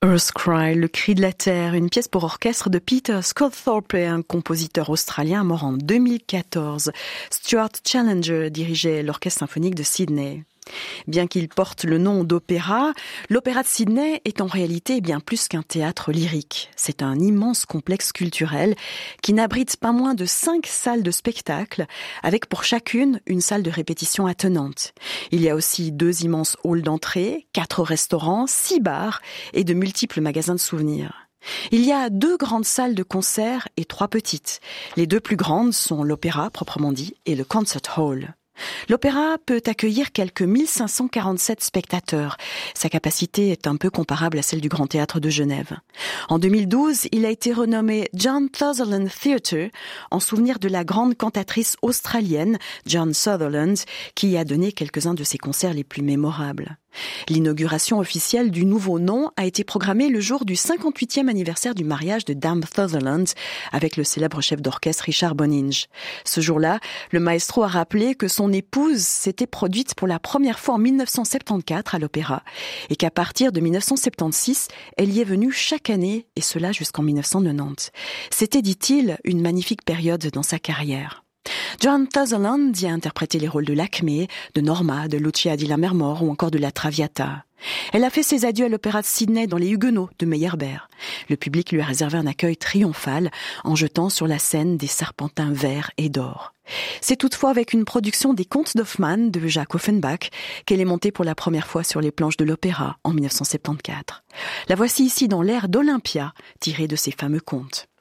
Earth Cry, le cri de la terre, une pièce pour orchestre de Peter Sculthorpe, un compositeur australien mort en 2014. Stuart Challenger dirigeait l'orchestre symphonique de Sydney. Bien qu'il porte le nom d'opéra, l'Opéra de Sydney est en réalité bien plus qu'un théâtre lyrique. C'est un immense complexe culturel qui n'abrite pas moins de 5 salles de spectacle, avec pour chacune une salle de répétition attenante. Il y a aussi 2 immenses halls d'entrée, 4 restaurants, 6 bars et de multiples magasins de souvenirs. Il y a 2 grandes salles de concert et 3 petites. Les 2 plus grandes sont l'opéra proprement dit et le concert hall. L'opéra peut accueillir quelques 1547 spectateurs. Sa capacité est un peu comparable à celle du Grand Théâtre de Genève. En 2012, il a été renommé John Sutherland Theatre en souvenir de la grande cantatrice australienne John Sutherland qui y a donné quelques-uns de ses concerts les plus mémorables. L'inauguration officielle du nouveau nom a été programmée le jour du 58e anniversaire du mariage de Dame Sutherland avec le célèbre chef d'orchestre Richard Boninge. Ce jour-là, le maestro a rappelé que son épouse s'était produite pour la première fois en 1974 à l'opéra et qu'à partir de 1976, elle y est venue chaque année et cela jusqu'en 1990. C'était, dit-il, une magnifique période dans sa carrière. John Sutherland y a interprété les rôles de Lakmé, de Norma, de Lucia di Lammermoor ou encore de la Traviata. Elle a fait ses adieux à l'Opéra de Sydney dans Les Huguenots de Meyerbeer. Le public lui a réservé un accueil triomphal en jetant sur la scène des serpentins verts et d'or. C'est toutefois avec une production des Contes d'Hoffmann de Jacques Offenbach qu'elle est montée pour la première fois sur les planches de l'opéra en 1974. La voici ici dans l'air d'Olympia, tirée de ces fameux contes.